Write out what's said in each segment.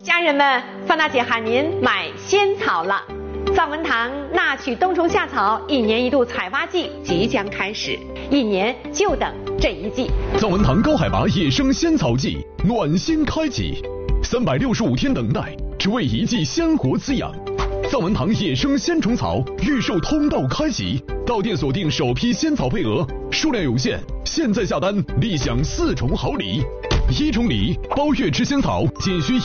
家人们，方大姐喊您买仙草了。藏文堂纳曲冬虫夏草1年1度采挖季即将开始，1年就等这一季。 藏文堂高海拔野生仙草季暖心开启，365天等待，只为一季鲜活滋养。藏文堂野生鲜虫草预售通道开启，到店锁定首批仙草配额，数量有限，现在下单立享4重好礼。1重礼包月吃仙草仅需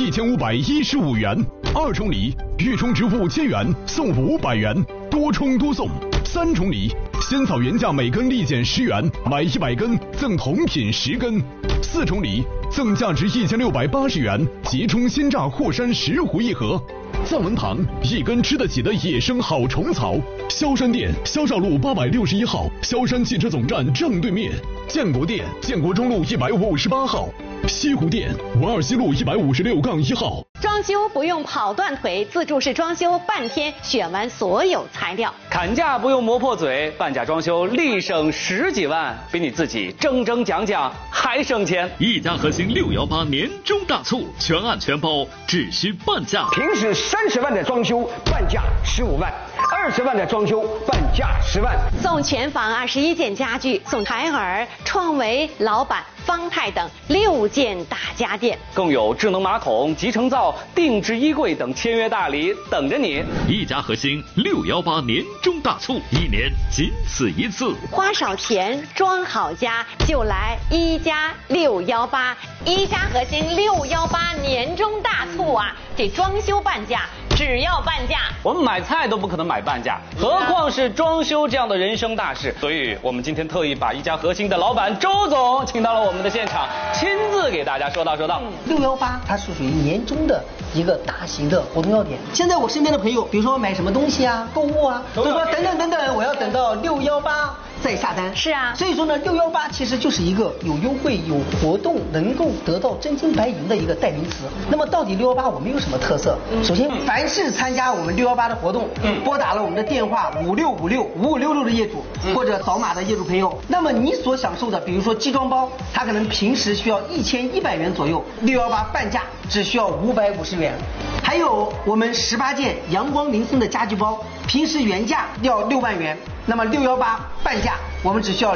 1515元，2重礼预充值5000元送500元，多充多送。3重礼仙草原价每根立减10元，买100根赠同品10根。4重礼赠价值1680元即充鲜榨霍山10壶1盒。藏文堂一根吃得起的野生好虫草，萧山店萧兆路861号，萧山汽车总站正对面；建国店建国中路158号，西湖店文二西路156-1号。 装修不用跑断腿，自助式装修半天选完所有材料。 砍价不用磨破嘴，半价装修立省10几万，比你自己争讲还省钱。 一家核心618年终大促，全案全包，只需半价。 平时30万的装修，半价15万；20万的装修，半价10万。 送全房21件家具，送海尔、创维、老板、方太等6件大家电， 更有智能马桶、集成灶、定制衣柜等签约大礼等着你。 一家核心618年终大促，1年仅此一次。 花少钱装好家，就来1家618。一家核心618年终大促啊！这装修半价，只要半价。 我们买菜都不可能买半价，何况是装修这样的人生大事。所以我们今天特意把一家核心的老板周总请到了我们的现场，亲自给大家说道。 618它是属于年终的一个大型的活动要点。现在我身边的朋友，比如说买什么东西啊、购物啊，都说等等，我要等到618再下单。 是啊， 所以说呢，618其实就是一个有优惠、有活动，能够得到真金白银的一个代名词。那么到底618我们有什么特色？首先，凡是参加我们618的活动，拨打了我们的电话56565566的业主，或者扫码的业主朋友，那么你所享受的，比如说集装包，它可能平时需要1100元左右，618半价只需要550元。还有我们18件阳光林森的家具包，平时原价要6万元，那么618半价我们只需要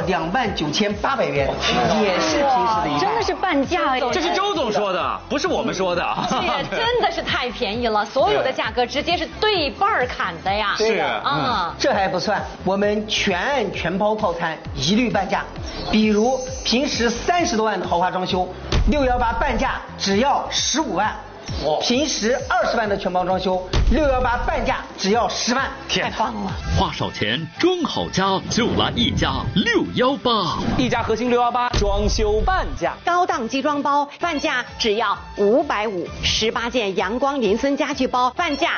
29800元，也是平时的一半。 真的是半价。 这是周总说的，不是我们说的。 这真的是太便宜了，所有的价格直接是对半砍的呀。 是啊， 这还不算，我们全案全包套餐一律半价。比如平时30多万的豪华装修，618半价只要15万。平时20万的全包装修，618半价只要10万， 太棒了！ 花少钱装好家，就来一家618。 一家核心618装修半价， 高档集装包半价只要550，18件阳光林森家具包半价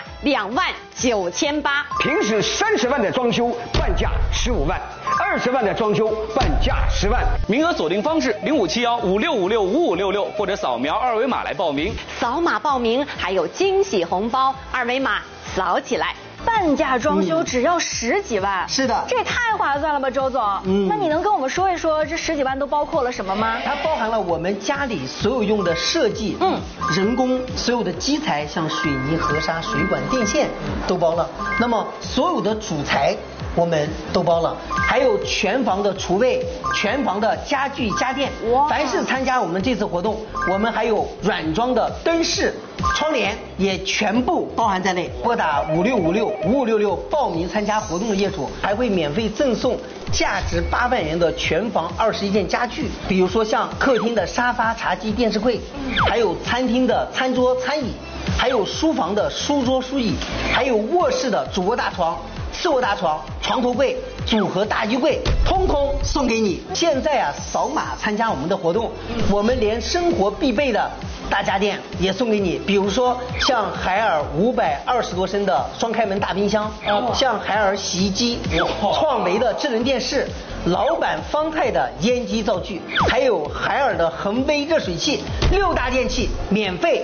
29800。 平时30万的装修，半价15万；20万的装修，半价10万。 名额锁定方式057156565566，或者扫描2维码来报名。 扫码报名还有惊喜红包，2维码扫起来。 半价装修只要10几万， 是的， 这也太划算了吧，周总。那你能跟我们说一说这10几万都包括了什么吗？ 它包含了我们家里所有用的设计，人工所有的基材，像水泥、河沙、水管、电线都包了。那么所有的主材我们都包了，还有全房的厨卫、全房的家具家电。凡是参加我们这次活动，我们还有软装的灯饰、窗帘也全部包含在内。拨打56565566报名参加活动的业主，还会免费赠送价值8万元的全房21件家具，比如说像客厅的沙发、茶几、电视柜，还有餐厅的餐桌、餐椅，还有书房的书桌、书椅，还有卧室的主卧大床、次卧大床、床头柜、组合大衣柜，通通送给你。现在啊，扫码参加我们的活动，我们连生活必备的大家电也送给你，比如说像海尔520多升的双开门大冰箱，像海尔洗衣机，创维的智能电视，老板方太的烟机灶具，还有海尔的恒威热水器，6大电器免费